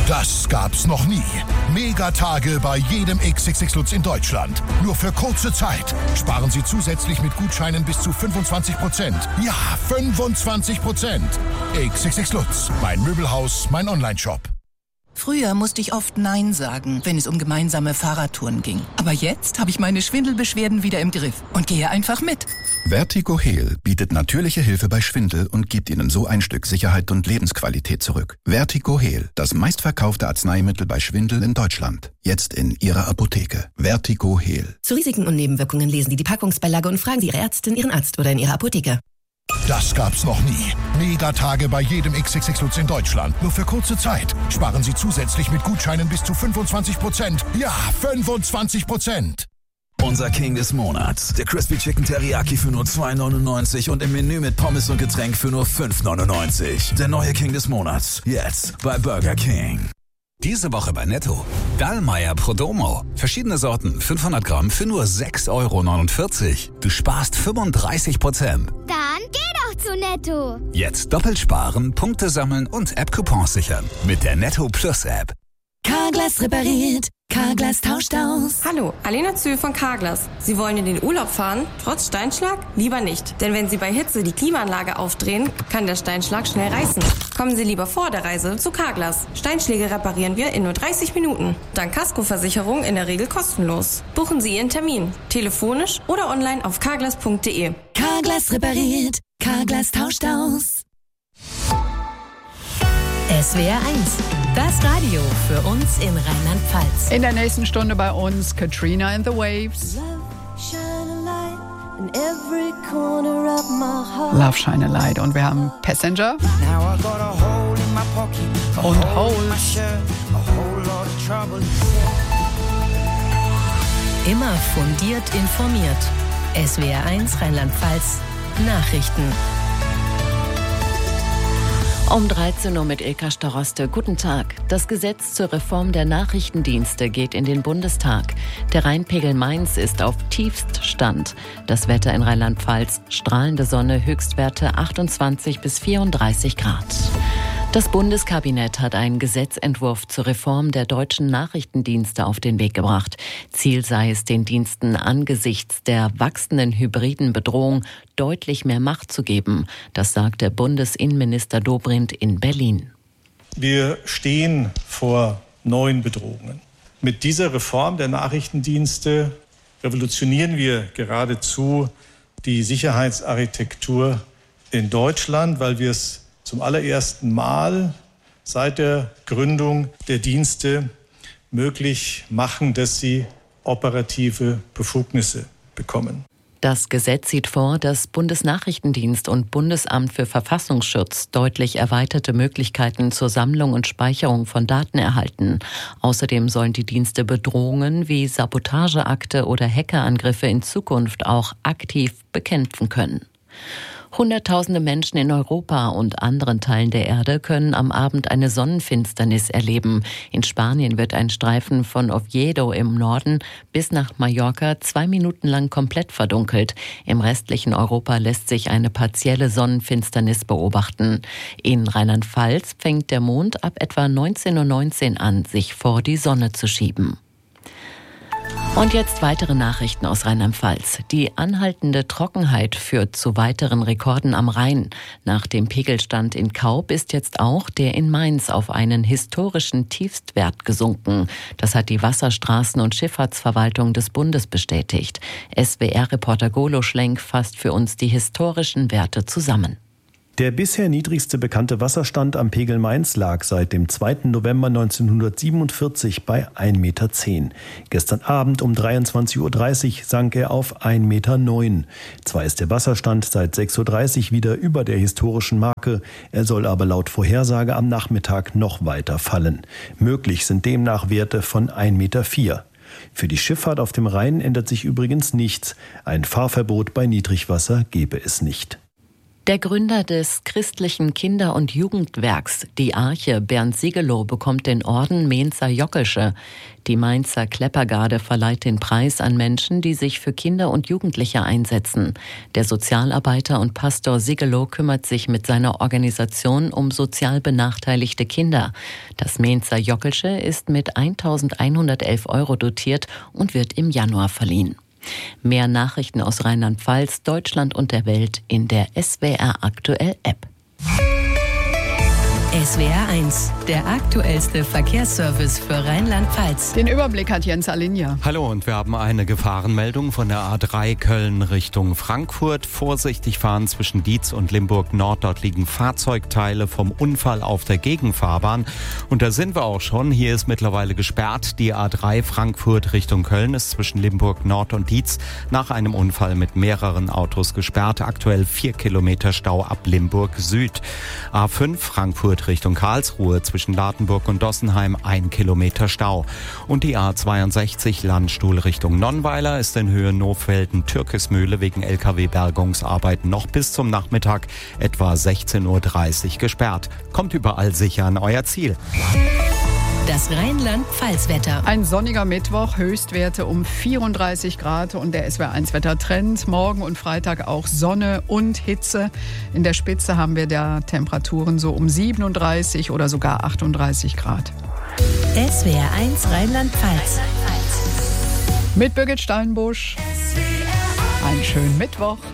Das gab's noch nie. Megatage bei jedem XXX Lutz in Deutschland. Nur für kurze Zeit. Sparen Sie zusätzlich mit Gutscheinen bis zu 25%. Ja, 25%. XXX Lutz. Mein Möbelhaus, mein Onlineshop. Früher musste ich oft Nein sagen, wenn es um gemeinsame Fahrradtouren ging. Aber jetzt habe ich meine Schwindelbeschwerden wieder im Griff und gehe einfach mit. Vertigo Heal bietet natürliche Hilfe bei Schwindel und gibt Ihnen so ein Stück Sicherheit und Lebensqualität zurück. Vertigo Heal, das meistverkaufte Arzneimittel bei Schwindel in Deutschland. Jetzt in Ihrer Apotheke. Vertigo Heal. Zu Risiken und Nebenwirkungen lesen Sie die Packungsbeilage und fragen Sie Ihre Ärztin, Ihren Arzt oder in Ihrer Apotheke. Das gab's noch nie. Megatage bei jedem XXX Lutz in Deutschland. Nur für kurze Zeit. Sparen Sie zusätzlich mit Gutscheinen bis zu 25%. Ja, 25%. Unser King des Monats. Der Crispy Chicken Teriyaki für nur $2,99 und im Menü mit Pommes und Getränk für nur $5,99. Der neue King des Monats. Jetzt bei Burger King. Diese Woche bei Netto. Dallmayr Prodomo. Verschiedene Sorten, 500 Gramm für nur €6,49. Du sparst 35%. Dann geh doch zu Netto. Jetzt doppelt sparen, Punkte sammeln und App-Coupons sichern. Mit der Netto Plus App. Carglass repariert. Carglass tauscht aus. Hallo, Alena Zühl von Carglass. Sie wollen in den Urlaub fahren, trotz Steinschlag? Lieber nicht. Denn wenn Sie bei Hitze die Klimaanlage aufdrehen, kann der Steinschlag schnell reißen. Kommen Sie lieber vor der Reise zu Carglass. Steinschläge reparieren wir in nur 30 Minuten. Dank Kaskoversicherung in der Regel kostenlos. Buchen Sie Ihren Termin. Telefonisch oder online auf carglass.de. Carglass repariert. Carglass tauscht aus. SWR 1. Das Radio für uns in Rheinland-Pfalz. In der nächsten Stunde bei uns Katrina and the Waves. Love Shine a Light. Und wir haben Passenger und Hole. Immer fundiert informiert. SWR 1 Rheinland-Pfalz Nachrichten. Um 13 Uhr mit Ilka Staroste. Guten Tag. Das Gesetz zur Reform der Nachrichtendienste geht in den Bundestag. Der Rheinpegel Mainz ist auf Tiefststand. Das Wetter in Rheinland-Pfalz. Strahlende Sonne, Höchstwerte 28 bis 34 Grad. Das Bundeskabinett hat einen Gesetzentwurf zur Reform der deutschen Nachrichtendienste auf den Weg gebracht. Ziel sei es, den Diensten angesichts der wachsenden hybriden Bedrohung deutlich mehr Macht zu geben. Das sagte Bundesinnenminister Dobrindt in Berlin. Wir stehen vor neuen Bedrohungen. Mit dieser Reform der Nachrichtendienste revolutionieren wir geradezu die Sicherheitsarchitektur in Deutschland, weil wir es zum allerersten Mal seit der Gründung der Dienste möglich machen, dass sie operative Befugnisse bekommen. Das Gesetz sieht vor, dass Bundesnachrichtendienst und Bundesamt für Verfassungsschutz deutlich erweiterte Möglichkeiten zur Sammlung und Speicherung von Daten erhalten. Außerdem sollen die Dienste Bedrohungen wie Sabotageakte oder Hackerangriffe in Zukunft auch aktiv bekämpfen können. Hunderttausende Menschen in Europa und anderen Teilen der Erde können am Abend eine Sonnenfinsternis erleben. In Spanien wird ein Streifen von Oviedo im Norden bis nach Mallorca 2 Minuten lang komplett verdunkelt. Im restlichen Europa lässt sich eine partielle Sonnenfinsternis beobachten. In Rheinland-Pfalz fängt der Mond ab etwa 19:19 Uhr an, sich vor die Sonne zu schieben. Und jetzt weitere Nachrichten aus Rheinland-Pfalz. Die anhaltende Trockenheit führt zu weiteren Rekorden am Rhein. Nach dem Pegelstand in Kaub ist jetzt auch der in Mainz auf einen historischen Tiefstwert gesunken. Das hat die Wasserstraßen- und Schifffahrtsverwaltung des Bundes bestätigt. SWR-Reporter Golo Schlenk fasst für uns die historischen Werte zusammen. Der bisher niedrigste bekannte Wasserstand am Pegel Mainz lag seit dem 2. November 1947 bei 1,10 Meter. Gestern Abend um 23:30 Uhr sank er auf 1,09 Meter. Zwar ist der Wasserstand seit 6:30 Uhr wieder über der historischen Marke, er soll aber laut Vorhersage am Nachmittag noch weiter fallen. Möglich sind demnach Werte von 1,04 Meter. Für die Schifffahrt auf dem Rhein ändert sich übrigens nichts. Ein Fahrverbot bei Niedrigwasser gäbe es nicht. Der Gründer des christlichen Kinder- und Jugendwerks, die Arche, Bernd Siegelow, bekommt den Orden Mainzer-Jockelsche. Die Mainzer Kleppergarde verleiht den Preis an Menschen, die sich für Kinder und Jugendliche einsetzen. Der Sozialarbeiter und Pastor Siegelow kümmert sich mit seiner Organisation um sozial benachteiligte Kinder. Das Mainzer-Jockelsche ist mit 1.111 € dotiert und wird im Januar verliehen. Mehr Nachrichten aus Rheinland-Pfalz, Deutschland und der Welt in der SWR Aktuell App. SWR 1, der aktuellste Verkehrsservice für Rheinland-Pfalz. Den Überblick hat Jens Alinja. Hallo, und wir haben eine Gefahrenmeldung von der A3 Köln Richtung Frankfurt. Vorsichtig fahren zwischen Dietz und Limburg Nord. Dort liegen Fahrzeugteile vom Unfall auf der Gegenfahrbahn. Und da sind wir auch schon. Hier ist mittlerweile gesperrt. Die A3 Frankfurt Richtung Köln ist zwischen Limburg Nord und Dietz nach einem Unfall mit mehreren Autos gesperrt. Aktuell 4 Kilometer Stau ab Limburg Süd. A5 Frankfurt Richtung Karlsruhe zwischen Ladenburg und Dossenheim 1 Kilometer Stau. Und die A62 Landstuhl Richtung Nonnweiler ist in Höhe Nohfelden-Türkismühle wegen LKW-Bergungsarbeiten noch bis zum Nachmittag etwa 16:30 Uhr gesperrt. Kommt überall sicher an euer Ziel. Das Rheinland-Pfalz-Wetter. Ein sonniger Mittwoch, Höchstwerte um 34 Grad und der SWR1-Wettertrend. Morgen und Freitag auch Sonne und Hitze. In der Spitze haben wir da Temperaturen so um 37 oder sogar 38 Grad. SWR1 Rheinland-Pfalz. Mit Birgit Steinbusch. Einen schönen Mittwoch.